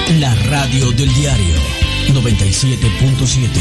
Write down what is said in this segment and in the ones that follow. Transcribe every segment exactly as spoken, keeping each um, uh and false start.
La radio del diario noventa y siete punto siete.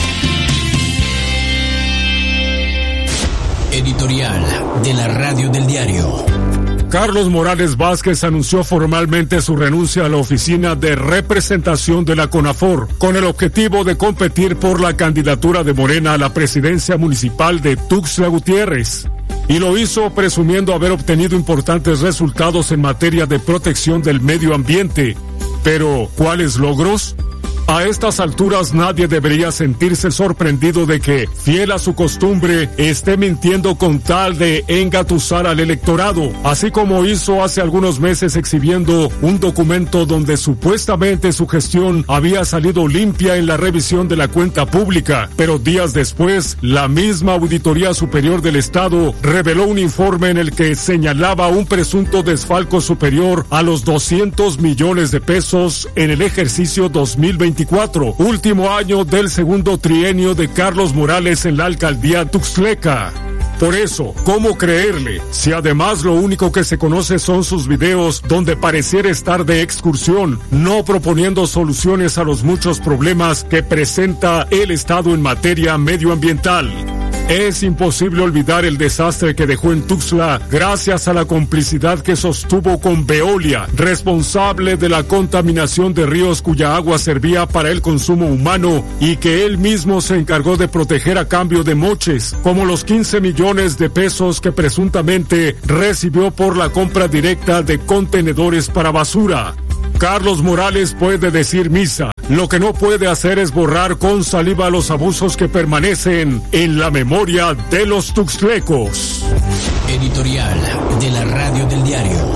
Editorial de la radio del diario. Carlos Morales Vázquez anunció formalmente su renuncia a la oficina de representación de la CONAFOR con el objetivo de competir por la candidatura de Morena a la presidencia municipal de Tuxtla Gutiérrez. Y lo hizo presumiendo haber obtenido importantes resultados en materia de protección del medio ambiente. Pero, ¿cuáles logros? A estas alturas nadie debería sentirse sorprendido de que, fiel a su costumbre, esté mintiendo con tal de engatusar al electorado, así como hizo hace algunos meses exhibiendo un documento donde supuestamente su gestión había salido limpia en la revisión de la cuenta pública, pero días después, la misma Auditoría Superior del Estado reveló un informe en el que señalaba un presunto desfalco superior a los doscientos millones de pesos en el ejercicio dos mil veinticuatro. Último año del segundo trienio de Carlos Morales en la alcaldía tuxtleca. Por eso, ¿cómo creerle? Si además lo único que se conoce son sus videos donde pareciera estar de excursión, no proponiendo soluciones a los muchos problemas que presenta el Estado en materia medioambiental. Es imposible olvidar el desastre que dejó en Tuxtla gracias a la complicidad que sostuvo con Veolia, responsable de la contaminación de ríos cuya agua servía para el consumo humano y que él mismo se encargó de proteger a cambio de moches, como los quince millones de pesos que presuntamente recibió por la compra directa de contenedores para basura. Carlos Morales puede decir misa. Lo que no puede hacer es borrar con saliva los abusos que permanecen en la memoria de los tuxtlecos. Editorial de la radio del diario.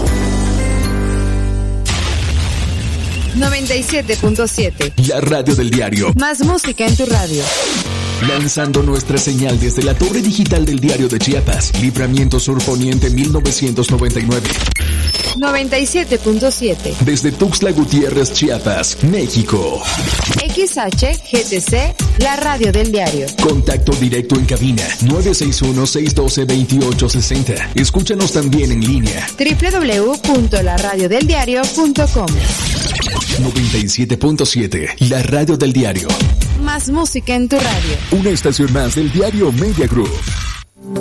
noventa y siete punto siete. La radio del diario. Más música en tu radio. Lanzando nuestra señal desde la torre digital del Diario de Chiapas, Libramiento Sur Poniente mil novecientos noventa y nueve. noventa y siete punto siete. Desde Tuxtla Gutiérrez, Chiapas, México. X H G T C, la radio del diario. Contacto directo en cabina nueve seis uno, seis uno dos, dos ocho seis cero. Escúchanos también en línea doble u doble u doble u punto la radio del diario punto com. noventa y siete punto siete, la radio del diario. Más música en tu radio. Una estación más del diario Media Group.